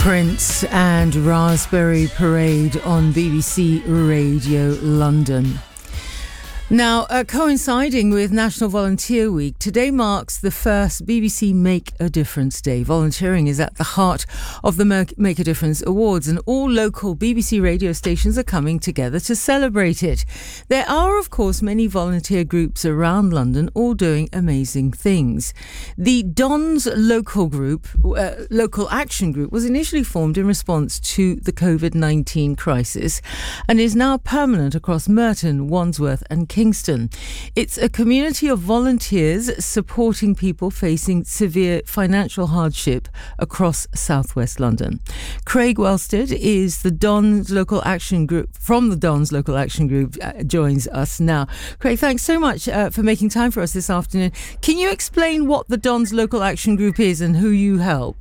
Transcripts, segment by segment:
Prince and Raspberry Parade on BBC Radio London. Now, coinciding with National Volunteer Week, today marks the first BBC Make a Difference Day. Volunteering is at the heart of the Make a Difference Awards, and all local BBC radio stations are coming together to celebrate it. There are, of course, many volunteer groups around London, all doing amazing things. The Dons Local Action Group was initially formed in response to the COVID-19 crisis and is now permanent across Merton, Wandsworth and Kingston. It's a community of volunteers supporting people facing severe financial hardship across southwest London. Craig Welsted is the Dons Local Action Group, from the Dons Local Action Group, joins us now. Craig, thanks so much for making time for us this afternoon. Can you explain what the Dons Local Action Group is and who you help?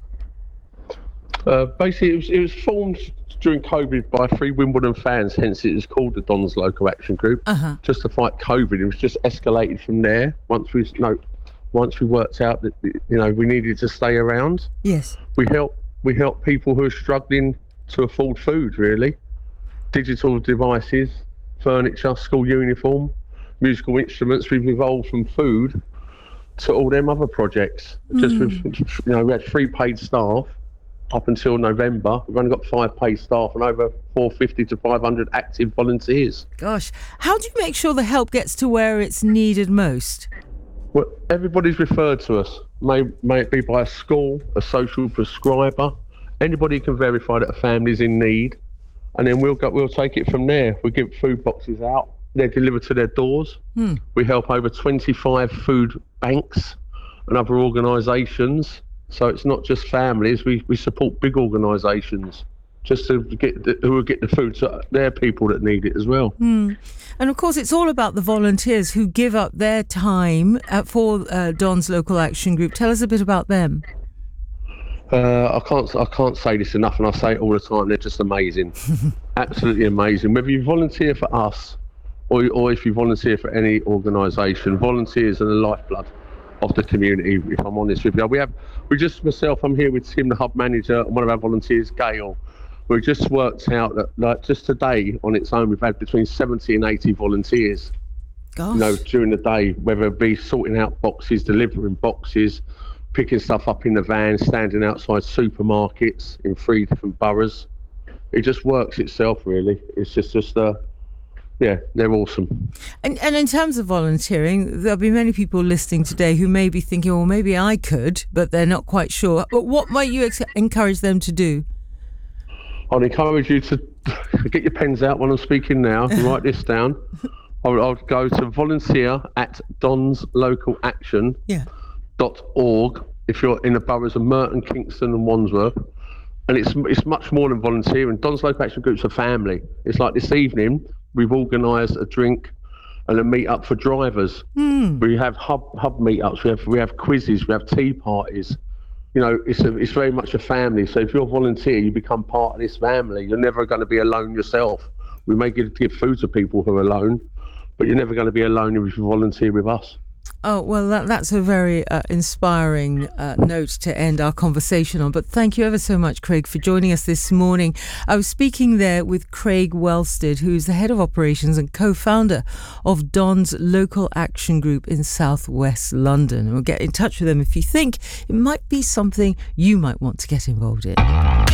Basically, it was formed during COVID by 3 Wimbledon fans, hence it was called the Dons Local Action Group, just to fight COVID. It was just escalated from there once we worked out that we needed to stay around. Yes. We help people who are struggling to afford food, really. Digital devices, furniture, school uniform, musical instruments. We've evolved from food to all them other projects. Just with, we had 3 paid staff up until November. We've only got 5 paid staff and over 450 to 500 active volunteers. Gosh, how do you make sure the help gets to where it's needed most? Well, everybody's referred to us. May it be by a school, a social prescriber. Anybody can verify that a family's in need, and then we'll take it from there. We give food boxes out. They're delivered to their doors. We help over 25 food banks and other organisations. So it's not just families. We support big organisations just to get the food to their people that need it as well. And of course, it's all about the volunteers who give up their time for Dons Local Action Group. Tell us a bit about them. I can't say this enough, and I say it all the time. They're just amazing, absolutely amazing. Whether you volunteer for us or if you volunteer for any organisation, volunteers are the lifeblood of the community, if I'm honest with you. I'm here with Tim, the hub manager, and one of our volunteers, Gail. We just worked out that just today on its own, we've had between 70 and 80 volunteers. Gosh. During the day, whether it be sorting out boxes, delivering boxes, picking stuff up in the van, standing outside supermarkets in 3 different boroughs. It just works itself, really. It's just yeah, they're awesome. And in terms of volunteering, there'll be many people listening today who may be thinking, well, maybe I could, but they're not quite sure. But what might you encourage them to do? I'd encourage you to get your pens out when I'm speaking now, write this down. I'll go to volunteer@donslocalaction.org if you're in the boroughs of Merton, Kingston and Wandsworth. And it's much more than volunteering. Dons Local Action Group's a family. It's like this evening, we've organised a drink and a meet-up for drivers. We have hub meet-ups, we have quizzes, we have tea parties. It's very much a family. So if you're a volunteer, you become part of this family. You're never going to be alone yourself. We may give food to people who are alone, but you're never going to be alone if you volunteer with us. Oh, well, that's a very inspiring note to end our conversation on. But thank you ever so much, Craig, for joining us this morning. I was speaking there with Craig Welsted, who's the head of operations and co-founder of Dons Local Action Group in southwest London. And we'll get in touch with them if you think it might be something you might want to get involved in.